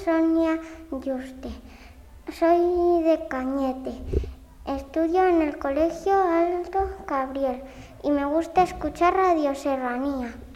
Sonia Yuste. Soy de Cañete. Estudio en el Colegio Alto Cabriel y me gusta escuchar Radio Serranía.